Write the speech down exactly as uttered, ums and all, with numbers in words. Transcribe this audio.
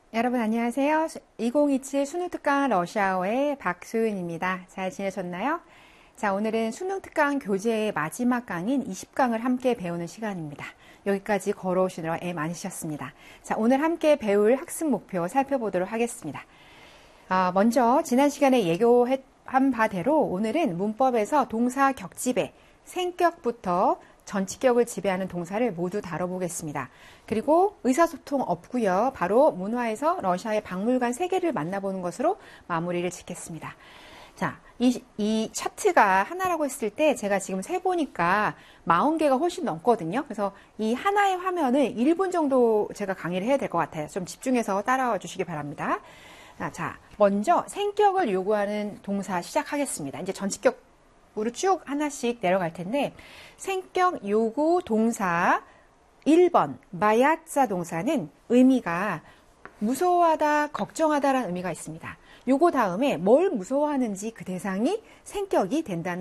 여러분 안녕하세요. 이천이십칠 수능특강 러시아어의 박소윤입니다. 잘 지내셨나요? 자, 오늘은 수능특강 교재의 마지막 강인 이십 강을 함께 배우는 시간입니다. 여기까지 걸어오시느라 애 많으셨습니다. 자, 오늘 함께 배울 학습 목표 살펴보도록 하겠습니다. 아, 먼저 지난 시간에 예고한 바대로 오늘은 문법에서 동사 격집의 생격부터 전치격을 지배하는 동사를 모두 다뤄보겠습니다. 그리고 의사소통 없고요. 바로 문화에서 러시아의 박물관 세 개를 만나보는 것으로 마무리를 짓겠습니다. 자, 이, 이 차트가 하나라고 했을 때 제가 지금 세보니까 사십 개가 훨씬 넘거든요. 그래서 이 하나의 화면을 일 분 정도 제가 강의를 해야 될 것 같아요. 좀 집중해서 따라와 주시기 바랍니다. 자, 먼저 생격을 요구하는 동사 시작하겠습니다. 이제 전치격 으로 쭉 하나씩 내려갈 텐데 생격 요구 동사 일 번 마야짜 동사는 의미가 무서워하다, 걱정하다라는 의미가 있습니다. 요거 다음에 뭘 무서워하는지 그 대상이 생격이 된다는